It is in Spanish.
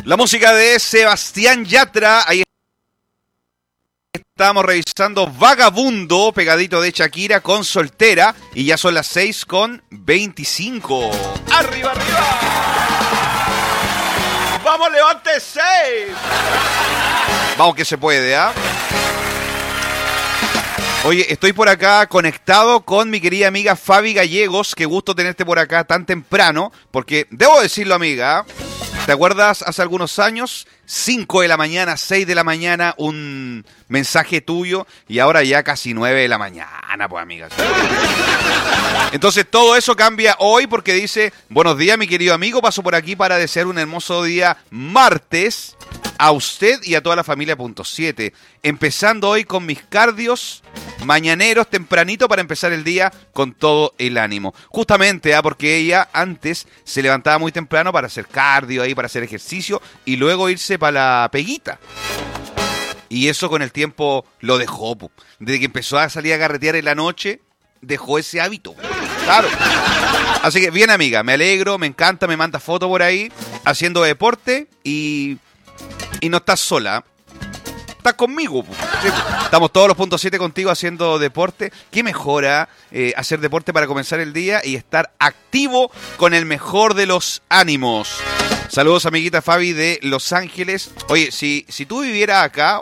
La música de Sebastián Yatra. Ahí estamos revisando Vagabundo, pegadito de Shakira con Soltera. Y ya son las 6:25. ¡Arriba, arriba! ¡Vamos, levántese! Vamos que se puede, ¿ah? Oye, estoy por acá conectado con mi querida amiga Fabi Gallegos. Qué gusto tenerte por acá tan temprano. Porque, debo decirlo, amiga, ¿te acuerdas hace algunos años? 5 de la mañana, 6 de la mañana, un mensaje tuyo. Y ahora ya casi 9 de la mañana, pues, amiga. Entonces todo eso cambia hoy porque dice: buenos días, mi querido amigo. Paso por aquí para desear un hermoso día martes a usted y a toda la familia .7. Empezando hoy con mis cardios mañaneros tempranito para empezar el día con todo el ánimo. Justamente, porque ella antes se levantaba muy temprano para hacer cardio ahí, para hacer ejercicio y luego irse para la peguita. Y eso con el tiempo lo dejó. Desde que empezó a salir a carretear en la noche, dejó ese hábito. Claro. Así que bien, amiga, me alegro, me encanta, me manda fotos por ahí haciendo deporte y no estás sola. Estás conmigo. Sí, estamos todos los .7 contigo haciendo deporte. ¿Qué mejora hacer deporte para comenzar el día y estar activo con el mejor de los ánimos? Saludos, amiguita Fabi de Los Ángeles. Oye, si tú vivieras acá